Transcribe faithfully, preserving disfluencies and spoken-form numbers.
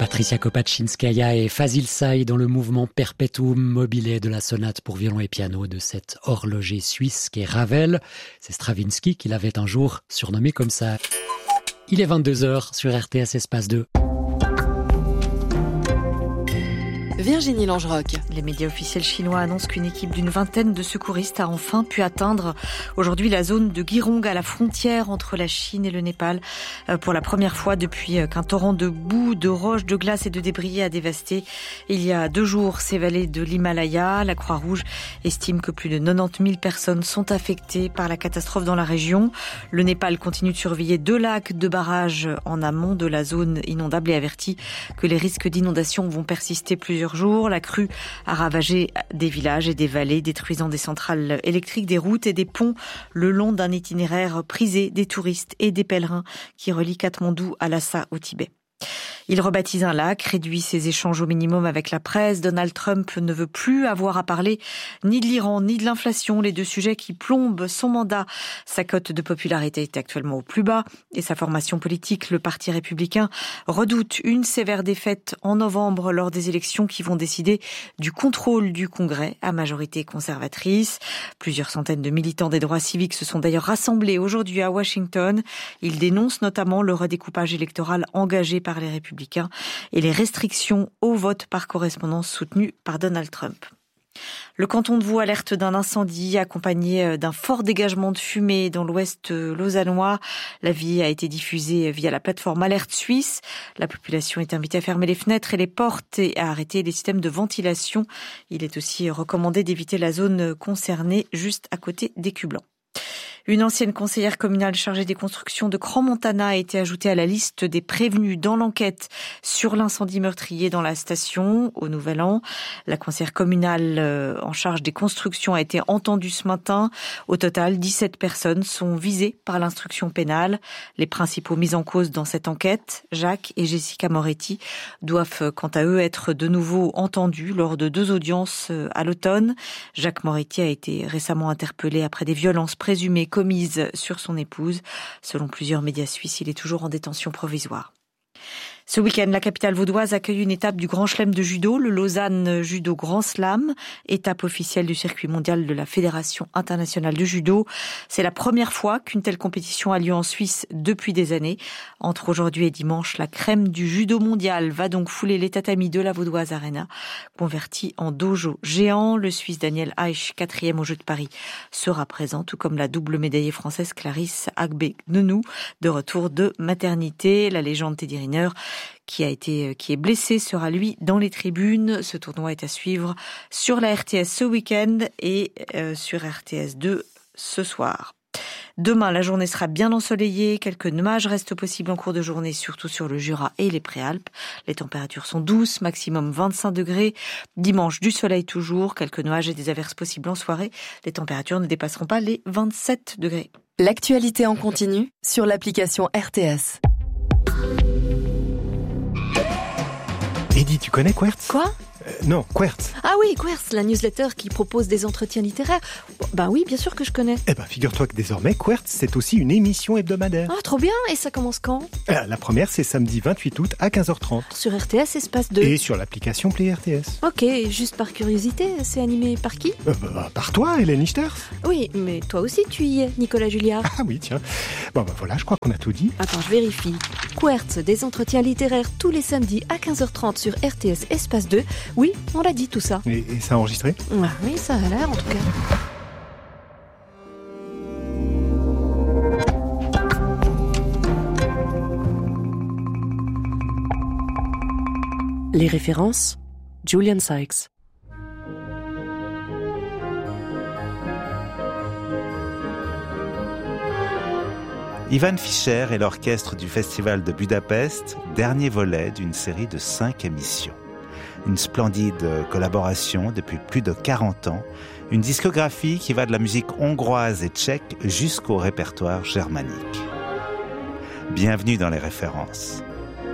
Patricia Kopaczynskaja et Fazil Say dans le mouvement Perpetuum mobile de la sonate pour violon et piano de cet horloger suisse qu'est Ravel. C'est Stravinsky qui l'avait un jour surnommé comme ça. Il est vingt-deux heures sur R T S Espace deux. Virginie Langerock. Les médias officiels chinois annoncent qu'une équipe d'une vingtaine de secouristes a enfin pu atteindre aujourd'hui la zone de Girong à la frontière entre la Chine et le Népal pour la première fois depuis qu'un torrent de boue, de roches, de glace et de débris a dévasté il y a deux jours ces vallées de l'Himalaya. La Croix-Rouge estime que plus de quatre-vingt-dix mille personnes sont affectées par la catastrophe dans la région. Le Népal continue de surveiller deux lacs de barrages en amont de la zone inondable et avertit que les risques d'inondation vont persister plusieurs jours. La crue a ravagé des villages et des vallées, détruisant des centrales électriques, des routes et des ponts le long d'un itinéraire prisé des touristes et des pèlerins qui relie Katmandou à Lhasa au Tibet. Il rebaptise un lac, réduit ses échanges au minimum avec la presse. Donald Trump ne veut plus avoir à parler ni de l'Iran, ni de l'inflation, les deux sujets qui plombent son mandat. Sa cote de popularité est actuellement au plus bas et sa formation politique, le Parti républicain, redoute une sévère défaite en novembre lors des élections qui vont décider du contrôle du Congrès à majorité conservatrice. Plusieurs centaines de militants des droits civiques se sont d'ailleurs rassemblés aujourd'hui à Washington. Ils dénoncent notamment le redécoupage électoral engagé par les républicains et les restrictions au vote par correspondance soutenues par Donald Trump. Le canton de Vaud alerte d'un incendie accompagné d'un fort dégagement de fumée dans l'ouest lausannois. L'avis a été diffusé via la plateforme Alerte Suisse. La population est invitée à fermer les fenêtres et les portes et à arrêter les systèmes de ventilation. Il est aussi recommandé d'éviter la zone concernée juste à côté des Cublans. Une ancienne conseillère communale chargée des constructions de Crans-Montana a été ajoutée à la liste des prévenus dans l'enquête sur l'incendie meurtrier dans la station au Nouvel An. La conseillère communale en charge des constructions a été entendue ce matin. Au total, dix-sept personnes sont visées par l'instruction pénale. Les principaux mis en cause dans cette enquête, Jacques et Jessica Moretti, doivent quant à eux être de nouveau entendus lors de deux audiences à l'automne. Jacques Moretti a été récemment interpellé après des violences présumées commise sur son épouse. Selon plusieurs médias suisses, il est toujours en détention provisoire. Ce week-end, la capitale vaudoise accueille une étape du Grand Chelem de judo, le Lausanne Judo Grand Slam, étape officielle du circuit mondial de la Fédération internationale de judo. C'est la première fois qu'une telle compétition a lieu en Suisse depuis des années. Entre aujourd'hui et dimanche, la crème du judo mondial va donc fouler les tatamis de la Vaudoise Arena, converti en dojo géant. Le Suisse Daniel Eich, quatrième aux Jeux de Paris, sera présent, tout comme la double médaillée française Clarisse Agbe-Gnenou, de retour de maternité. La légende Teddy Riner, qui a été, qui est blessé, sera lui dans les tribunes. Ce tournoi est à suivre sur la R T S ce week-end et euh, sur R T S deux ce soir. Demain, la journée sera bien ensoleillée. Quelques nuages restent possibles en cours de journée, surtout sur le Jura et les Préalpes. Les températures sont douces, maximum vingt-cinq degrés. Dimanche, du soleil toujours, quelques nuages et des averses possibles en soirée. Les températures ne dépasseront pas les vingt-sept degrés. L'actualité en continu sur l'application R T S. Eddy, tu connais Quertz ? Quoi ? euh, Non, Quertz. Ah oui, Quertz, la newsletter qui propose des entretiens littéraires. Ben oui, bien sûr que je connais. Eh ben, figure-toi que désormais, Quertz, c'est aussi une émission hebdomadaire. Ah, trop bien. Et ça commence quand ? euh, La première, c'est samedi vingt-huit août à quinze heures trente. Sur R T S Espace deux. Et sur l'application Play R T S. Ok, juste par curiosité, c'est animé par qui ? euh, bah, Par toi, Hélène Lichters. Oui, mais toi aussi tu y es, Nicolas Juliard. Ah oui, tiens. Bon, ben voilà, je crois qu'on a tout dit. Attends, je vérifie. Quertz, des entretiens littéraires tous les samedis à quinze heures trente sur R T S Espace deux. Oui, on l'a dit tout ça. Et, et ça a enregistré ? Ah oui, ça a l'air en tout cas. Les références, Julian Sykes. Ivan Fischer et l'orchestre du Festival de Budapest, dernier volet d'une série de cinq émissions. Une splendide collaboration depuis plus de quarante ans, une discographie qui va de la musique hongroise et tchèque jusqu'au répertoire germanique. Bienvenue dans les références.